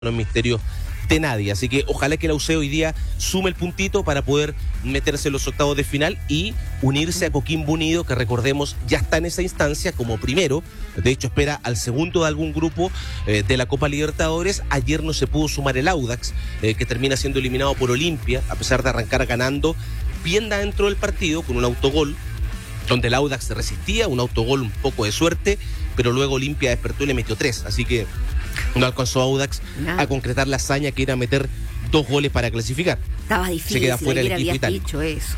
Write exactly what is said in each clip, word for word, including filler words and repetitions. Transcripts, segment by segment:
no es misterio de nadie, así que ojalá que la U C hoy día sume el puntito para poder meterse en los octavos de final y unirse a Coquimbo Unido, que recordemos ya está en esa instancia como primero, de hecho espera al segundo de algún grupo eh, de la Copa Libertadores. Ayer no se pudo sumar el Audax, eh, que termina siendo eliminado por Olimpia, a pesar de arrancar ganando bien dentro del partido con un autogol, donde el Audax se resistía, un autogol un poco de suerte, pero luego Olimpia despertó y le metió tres, así que no alcanzó Audax Nada. a concretar la hazaña que era meter dos goles para clasificar. Estaba difícil, se queda fuera el equipo itálico. Dicho eso.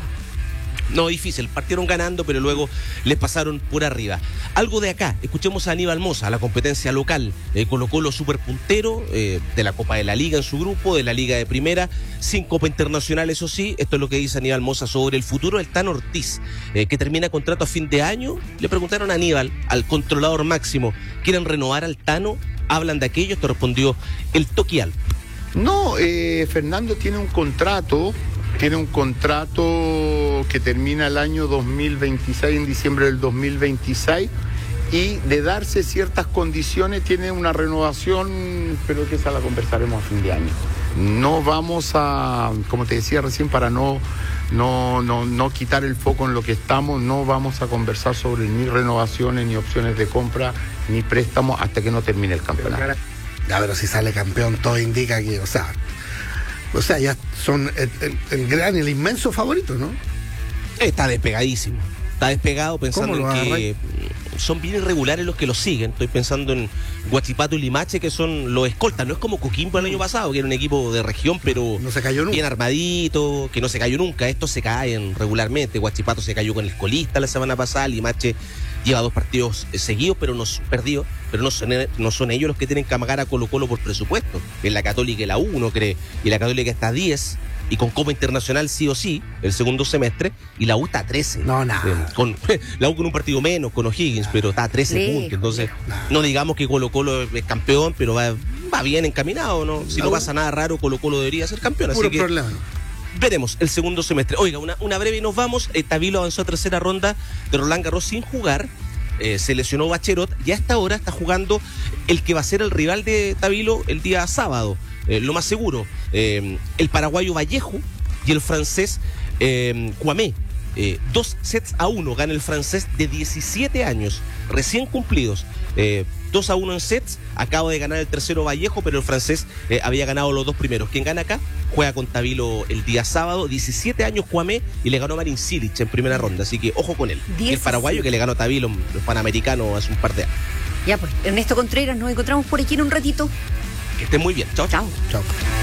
No, difícil, partieron ganando, pero luego les pasaron por arriba. Algo de acá, escuchemos a Aníbal Mosa, la competencia local, eh, Colo-Colo super puntero, eh, de la Copa de la Liga en su grupo, de la Liga de Primera, sin Copa Internacional, eso sí. Esto es lo que dice Aníbal Mosa sobre el futuro del Tano Ortiz, eh, que termina contrato a fin de año. Le preguntaron a Aníbal, al controlador máximo, ¿quieren renovar al Tano? Hablan de aquello, esto respondió el Toquial. No, eh, Fernando tiene un contrato, tiene un contrato que termina el año dos mil veintiséis, en diciembre del dos mil veintiséis, y de darse ciertas condiciones tiene una renovación, pero que esa la conversaremos a fin de año. No vamos a, como te decía recién, para no, no, no, no quitar el foco en lo que estamos, no vamos a conversar sobre ni renovaciones, ni opciones de compra, ni préstamos hasta que no termine el campeonato. Ya, pero si sale campeón, todo indica que, o sea, o sea, ya son el, el, el gran, el inmenso favorito, ¿no? Está despegadísimo. Está despegado pensando en que son bien irregulares los que lo siguen. Estoy pensando en Huachipato y Limache, que son los escoltas. No es como Coquimbo el año pasado, que era un equipo de región, pero no se cayó nunca. Bien armadito, que no se cayó nunca. Estos se caen regularmente. Huachipato se cayó con el colista la semana pasada. Limache lleva dos partidos seguidos, pero no perdidos. Pero no son, no son ellos los que tienen que amagar a Colo-Colo por presupuesto. Es la Católica y la U, uno cree. Y la Católica está a diez. Y con Copa Internacional sí o sí, el segundo semestre, y la U está a trece. No, nada. Eh, con, la U con un partido menos, con O'Higgins, nah. pero está a trece sí, puntos. Entonces, nah. no digamos que Colo-Colo es campeón, pero va, va bien encaminado, ¿no? Si la no U... pasa nada raro, Colo-Colo debería ser campeón. Puro así que problema. Veremos el segundo semestre. Oiga, una, una breve y nos vamos. Eh, Tabilo avanzó a tercera ronda de Roland Garros sin jugar. Eh, se lesionó Bacherot y a esta hora está jugando el que va a ser el rival de Tabilo el día sábado. Eh, lo más seguro, eh, el paraguayo Vallejo y el francés eh, Kwame. Eh, dos sets a uno gana el francés de diecisiete años, recién cumplidos. Eh, dos a uno en sets, acaba de ganar el tercero Vallejo, pero el francés eh, había ganado los dos primeros. ¿Quién gana acá? Juega con Tabilo el día sábado, diecisiete años Kwame, y le ganó a Marin Cilic en primera ronda, así que ojo con él. Y el paraguayo que le ganó a Tabilo, los panamericanos, hace un par de años. Ya pues, Ernesto Contreras, nos encontramos por aquí en un ratito. Que estén muy bien. Chao, chao. Chao.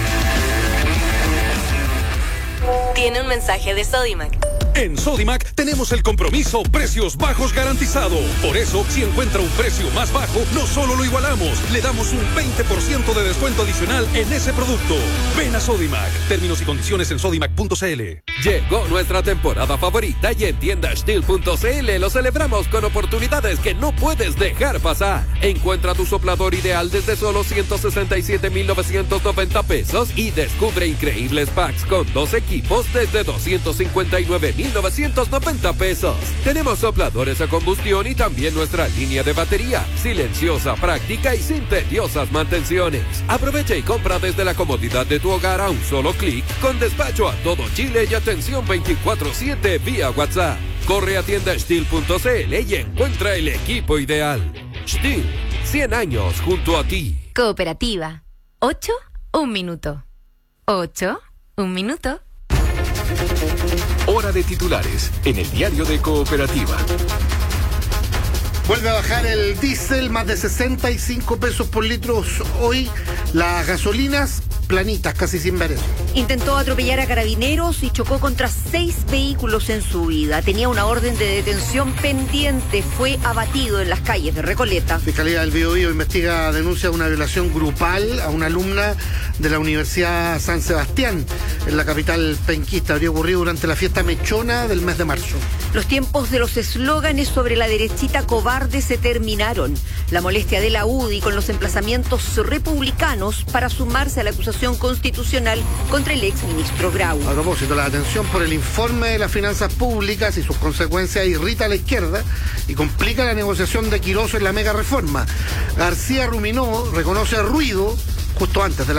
Tiene un mensaje de Sodimac. En Sodimac tenemos el compromiso precios bajos garantizado. Por eso, si encuentra un precio más bajo, no solo lo igualamos, le damos un veinte por ciento de descuento adicional en ese producto. Ven a Sodimac. Términos y condiciones en sodimac punto c l. Llegó nuestra temporada favorita y en tienda steel punto c l lo celebramos con oportunidades que no puedes dejar pasar. Encuentra tu soplador ideal desde solo ciento sesenta y siete mil novecientos noventa pesos y descubre increíbles packs con dos equipos desde doscientos cincuenta y nueve mil novecientos noventa pesos. Tenemos sopladores a combustión y también nuestra línea de batería, silenciosa, práctica y sin tediosas mantenciones. Aprovecha y compra desde la comodidad de tu hogar a un solo clic, con despacho a todo Chile y atención veinticuatro siete vía WhatsApp. Corre a tienda steel punto c l y encuentra el equipo ideal. Steel, cien años junto a ti. Cooperativa. ocho, un minuto. ocho, un minuto. Hora de titulares en el diario de Cooperativa. Vuelve a bajar el diésel, más de sesenta y cinco pesos por litro hoy. Las gasolinas planitas, casi sin ver eso. Intentó atropellar a carabineros y chocó contra seis vehículos en su vida. Tenía una orden de detención pendiente. Fue abatido en las calles de Recoleta. Fiscalía del Biobío investiga denuncia de una violación grupal a una alumna de la Universidad San Sebastián en la capital penquista. Habría ocurrido durante la fiesta mechona del mes de marzo. Los tiempos de los eslóganes sobre la derechita cobarde se terminaron. La molestia de la U D I con los emplazamientos republicanos para sumarse a la acusación constitucional contra el exministro Grau. A propósito, la atención por el informe de las finanzas públicas y sus consecuencias irrita a la izquierda y complica la negociación de Quirós en la mega reforma. García ruminó, reconoce ruido justo antes de la